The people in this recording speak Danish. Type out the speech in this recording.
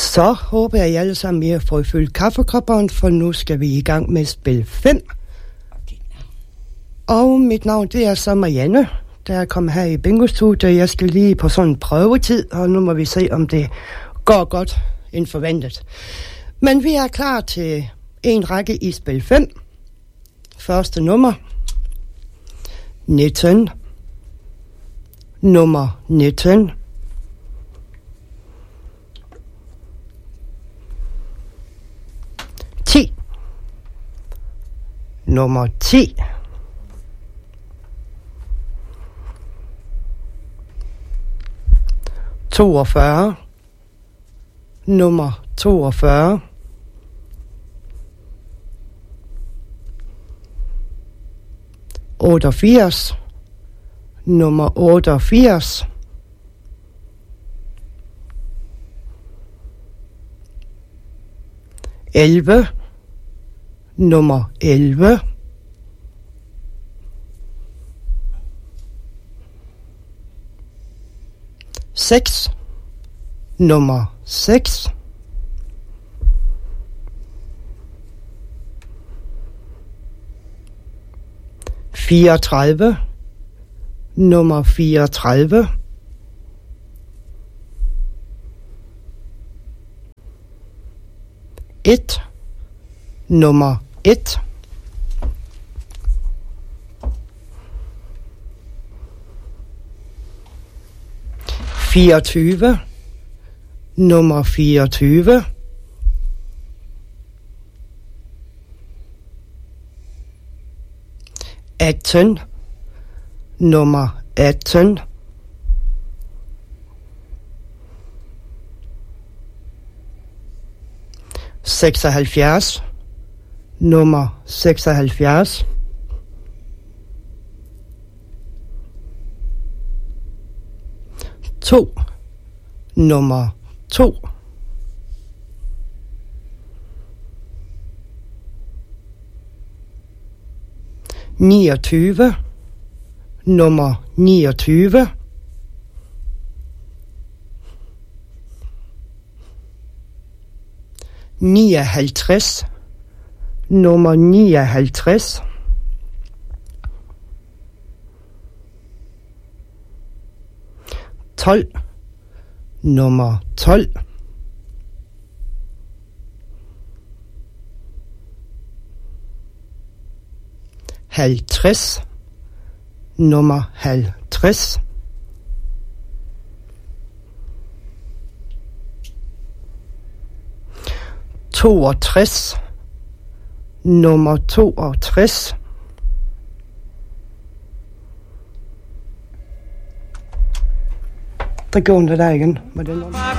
Så håber jeg, at I alle sammen har fået fyldt kaffekopperen, for nu skal vi i gang med spil 5. Og mit navn, det er så Marianne, der er kommet her i bingo-studiet. Jeg skal lige på sådan en prøvetid, og nu må vi se, om det går godt end forventet. Men vi er klar til en række i spil 5. Første nummer. 19. Nummer 19. Nummer 10. Toogfyrre. Nummer 42. 88. Nummer 88. 11. Nummer 11. 6. Nummer 6. 34. Nummer 34. 1. Nummer 1. 24. Nummer 24. 18. Nummer 18. 76. Nummer 76. 2. Nummer 2. 29. Nummer 29. 59. Nummer 59. 12. Nummer 12. 50. Nummer 50. 62. Nummer 62. Der går den der igen.